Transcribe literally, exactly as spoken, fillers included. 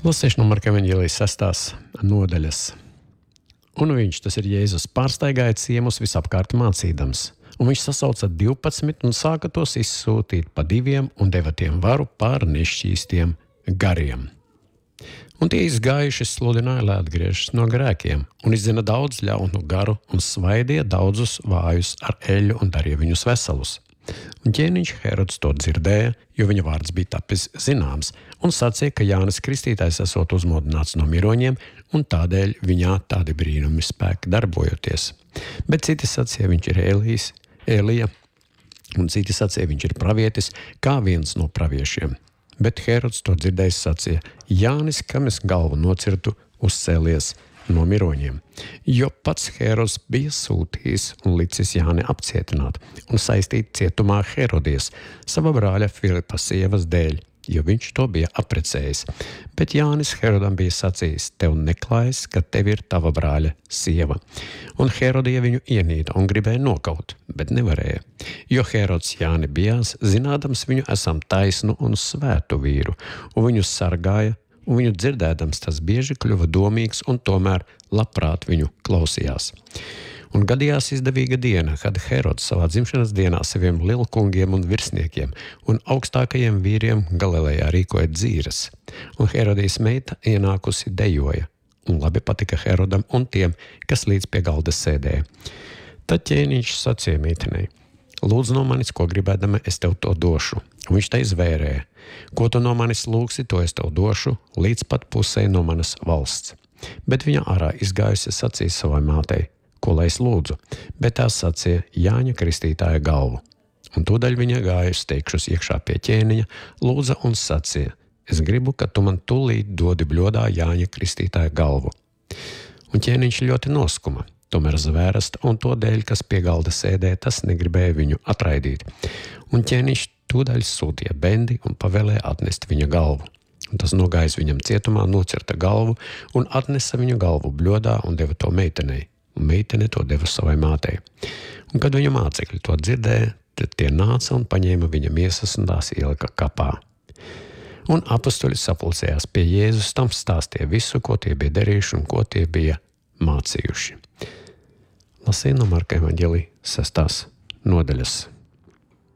Lasīšu no Marka evaņģēlijas sestās nodaļas. Un viņš, tas ir Jēzus, pārstaigāja ciemus visapkārt mācīdams. Un viņš sasauca divpadsmit un sāka tos izsūtīt pa diviem un deva tiem varu pār nešķīstiem gariem. Un tie izgājuši sludināja, lai atgriežas no grēkiem, un izzina daudz ļaunu garu un svaidīja daudzus vājus ar eļļu un darīja viņus veselus. Un ķēniņš Herods to dzirdēja, jo viņa vārds bija tapis zināms, un sacīja, ka Jānis Kristītājs esot uzmodināts no miroņiem, un tādēļ viņā tādi brīnumi spēki darbojoties. Bet citi sacīja, viņš ir Ēlijs, Ēlija, un citi sacīja, viņš ir pravietis, kā viens no praviešiem. Bet Herods to dzirdējis sacīja, Jānis, kam es galvu nocirtu, uzcēlies no miroņiem, jo pats Herods bija sūtījis un licis Jāni apcietināt un saistīt cietumā Herodies, sava brāļa Filipa sievas dēļ, jo viņš to bija apprecējis. Bet Jānis Herodam bija sacījis, tev neklājas, ka tev ir tava brāļa sieva. Un Herodija viņu ienīda un gribēja nokaut, bet nevarēja, jo Herods Jāni bijās, zinādams viņu esam taisnu un svētu vīru, un viņu sargāja, un viņu dzirdēdams tas bieži kļuva domīgs un tomēr labprāt viņu klausījās. Un gadījās izdevīga diena, kad Herods savā dzimšanas dienā saviem lielkungiem un virsniekiem un augstākajiem vīriem Galilejā rīkoja dzīres. Un Herodijas meita ienākusi dejoja, un labi patika Herodam un tiem, kas līdz pie galda sēdēja. Tad ķēniņš sacīja meitenei, lūdzu no manis, ko gribēdama, es tev to došu. Un viņš te izvērēja, ko tu no manis lūgsi, to es tev došu, līdz pat pusē no manas valsts. Bet viņa ārā izgājusi sacīja savai mātei, ko lai es lūdzu, bet tā sacīja Jāņa Kristītāja galvu. Un tūdaļ viņa gāja steigšus iekšā pie ķēniņa, lūdza un sacīja, es gribu, ka tu man tūlīt dodi bļodā Jāņa Kristītāja galvu. Un ķēniņš ļoti noskuma, tomēr zvērsta, un to dēļ, kas pie galda sēdē, tas negribēja viņu atraidīt. Un ķēniņš tūdaļ sūtīja bendi un pavēlēja atnest viņa galvu. Un tas nogājis viņam cietumā, nocirta galvu un atnesa viņa galvu bļodā un deva to meitenei. Un meitene to deva savai mātei. Un kad viņa mācekļi to dzirdēja, tad tie nāca un paņēma viņa miesas un tās ielika kapā. Un apustuļi sapulcējās pie Jēzus, tam stāstīja visu, ko tie bija darījuši un ko tie bija mācījuši. Lasīja no Marka evaņģēlija sestās nodaļas.